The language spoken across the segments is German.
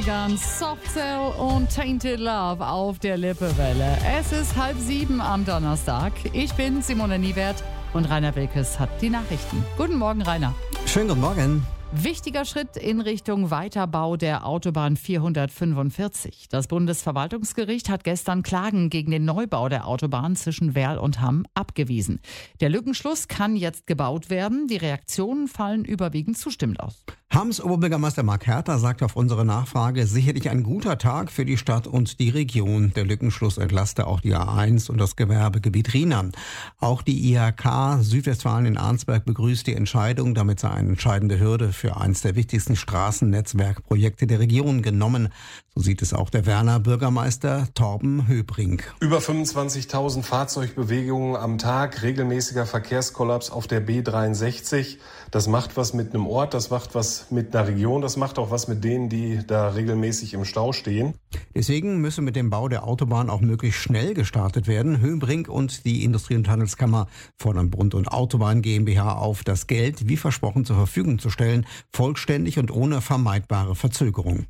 Ganz Soft Cell und Tainted Love auf der Lippewelle. Es ist 6:30 am Donnerstag. Ich bin Simone Niewert und Rainer Wilkes hat die Nachrichten. Guten Morgen, Rainer. Schönen guten Morgen. Wichtiger Schritt in Richtung Weiterbau der Autobahn 445. Das Bundesverwaltungsgericht hat gestern Klagen gegen den Neubau der Autobahn zwischen Werl und Hamm abgewiesen. Der Lückenschluss kann jetzt gebaut werden. Die Reaktionen fallen überwiegend zustimmend aus. Hamms Oberbürgermeister Marc Herter sagt auf unsere Nachfrage, sicherlich ein guter Tag für die Stadt und die Region. Der Lückenschluss entlaste auch die A1 und das Gewerbegebiet Rhina. Auch die IHK Südwestfalen in Arnsberg begrüßt die Entscheidung. Damit sei eine entscheidende Hürde für eines der wichtigsten Straßennetzwerkprojekte der Region genommen. So sieht es auch der Werner Bürgermeister Torben Höbrink. Über 25.000 Fahrzeugbewegungen am Tag, regelmäßiger Verkehrskollaps auf der B63. Das macht was mit einem Ort, das macht was mit einer Region, das macht auch was mit denen, die da regelmäßig im Stau stehen. Deswegen müsse mit dem Bau der Autobahn auch möglichst schnell gestartet werden. Höbrink und die Industrie- und Handelskammer fordern Bund und Autobahn GmbH auf, das Geld wie versprochen zur Verfügung zu stellen, vollständig und ohne vermeidbare Verzögerung.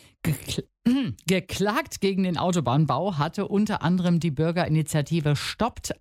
Geklagt gegen den Autobahnbau hatte unter anderem die Bürgerinitiative Stoppt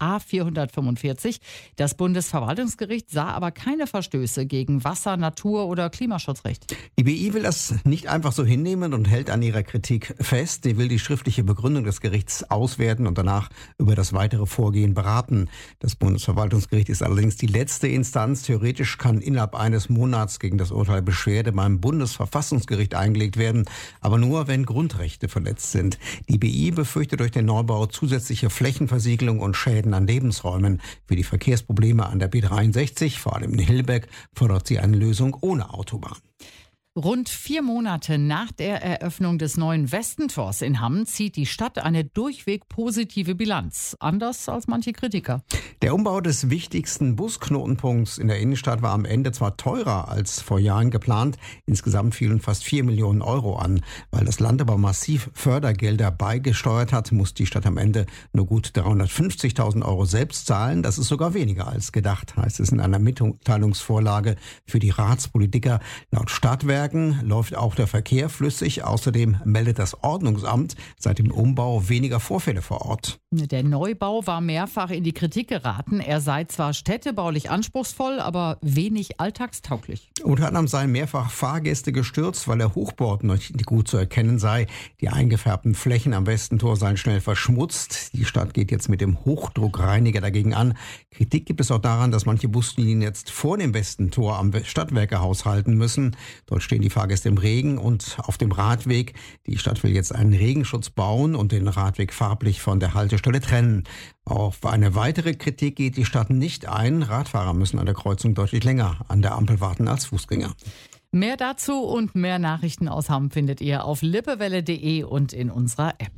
A445. Das Bundesverwaltungsgericht sah aber keine Verstöße gegen Wasser-, Natur- oder Klimaschutzrecht. Die BI will das nicht einfach so hinnehmen und hält an ihrer Kritik fest. Sie will die schriftliche Begründung des Gerichts auswerten und danach über das weitere Vorgehen beraten. Das Bundesverwaltungsgericht ist allerdings die letzte Instanz. Theoretisch kann innerhalb eines Monats gegen das Urteil Beschwerde beim Bundesverfassungsgericht eingelegt werden, aber nur, wenn Grundrechte verletzt sind. Die BI befürchtet durch den Neubau zusätzliche Flächenversiegelung und Schäden an Lebensräumen. Für die Verkehrsprobleme an der B63, vor allem in Hilleberg, fordert sie eine Lösung ohne Autobahn. Rund 4 Monate nach der Eröffnung des neuen Westentors in Hamm zieht die Stadt eine durchweg positive Bilanz. Anders als manche Kritiker. Der Umbau des wichtigsten Busknotenpunkts in der Innenstadt war am Ende zwar teurer als vor Jahren geplant. Insgesamt fielen fast 4 Millionen Euro an. Weil das Land aber massiv Fördergelder beigesteuert hat, muss die Stadt am Ende nur gut 350.000 Euro selbst zahlen. Das ist sogar weniger als gedacht, heißt es in einer Mitteilungsvorlage für die Ratspolitiker. Laut Stadtwerken läuft auch der Verkehr flüssig. Außerdem meldet das Ordnungsamt seit dem Umbau weniger Vorfälle vor Ort. Der Neubau war mehrfach in die Kritik geraten. Er sei zwar städtebaulich anspruchsvoll, aber wenig alltagstauglich. Unter anderem seien mehrfach Fahrgäste gestürzt, weil der Hochbord noch nicht gut zu erkennen sei. Die eingefärbten Flächen am Westentor seien schnell verschmutzt. Die Stadt geht jetzt mit dem Hochdruckreiniger dagegen an. Kritik gibt es auch daran, dass manche Buslinien jetzt vor dem Westentor am Stadtwerkehaus halten müssen. Dort stehen die Fahrgäste im Regen und auf dem Radweg. Die Stadt will jetzt einen Regenschutz bauen und den Radweg farblich von der Haltestelle trennen. Auf eine weitere Kritik geht die Stadt nicht ein. Radfahrer müssen an der Kreuzung deutlich länger an der Ampel warten als Fußgänger. Mehr dazu und mehr Nachrichten aus Hamm findet ihr auf lippewelle.de und in unserer App.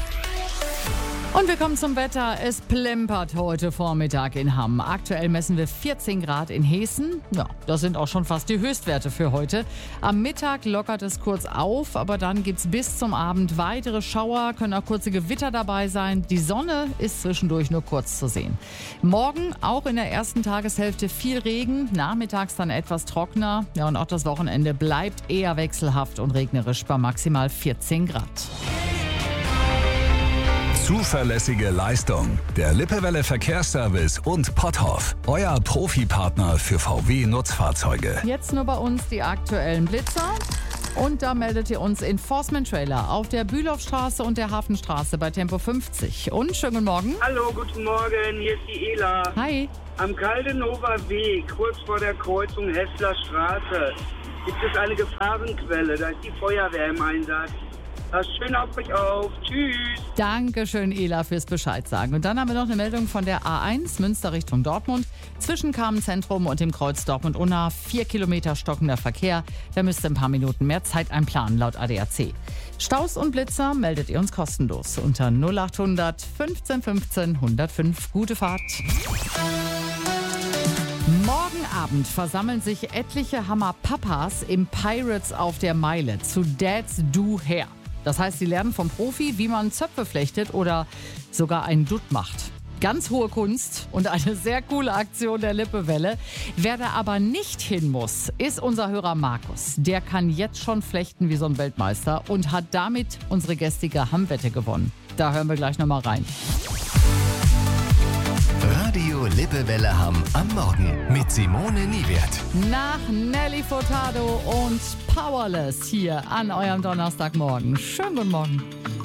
Und wir kommen zum Wetter. Es plempert heute Vormittag in Hamm. Aktuell messen wir 14 Grad in Hessen. Ja, das sind auch schon fast die Höchstwerte für heute. Am Mittag lockert es kurz auf, aber dann gibt's bis zum Abend weitere Schauer, können auch kurze Gewitter dabei sein. Die Sonne ist zwischendurch nur kurz zu sehen. Morgen auch in der ersten Tageshälfte viel Regen, nachmittags dann etwas trockener. Ja, und auch das Wochenende bleibt eher wechselhaft und regnerisch bei maximal 14 Grad. Zuverlässige Leistung. Der Lippewelle Verkehrsservice und Potthoff. Euer Profipartner für VW-Nutzfahrzeuge. Jetzt nur bei uns die aktuellen Blitzer. Und da meldet ihr uns Enforcement-Trailer auf der Bülowstraße und der Hafenstraße bei Tempo 50. Und schönen guten Morgen. Hallo, guten Morgen, hier ist die Ela. Hi. Am Kaldenower Weg, kurz vor der Kreuzung Hessler Straße, gibt es eine Gefahrenquelle. Da ist die Feuerwehr im Einsatz. Passt schön auf euch auf. Tschüss. Dankeschön, Ela, fürs Bescheid sagen. Und dann haben wir noch eine Meldung von der A1 Münster Richtung Dortmund. Zwischen Kamenz-Zentrum und dem Kreuz Dortmund-Unna 4 Kilometer stockender Verkehr. Da müsst ihr ein paar Minuten mehr Zeit einplanen, laut ADAC. Staus und Blitzer meldet ihr uns kostenlos unter 0800 15 15 105. Gute Fahrt. Morgen Abend versammeln sich etliche Hammer-Papas im Pirates auf der Meile zu Dads Do Hair. Das heißt, sie lernen vom Profi, wie man Zöpfe flechtet oder sogar einen Dutt macht. Ganz hohe Kunst und eine sehr coole Aktion der Lippewelle. Wer da aber nicht hin muss, ist unser Hörer Markus. Der kann jetzt schon flechten wie so ein Weltmeister und hat damit unsere gestrige Hammwette gewonnen. Da hören wir gleich nochmal rein. Radio Lippewelle Hamm am Morgen mit Simone Niewert. Nach Nelly Furtado und Powerless hier an eurem Donnerstagmorgen. Schönen guten Morgen.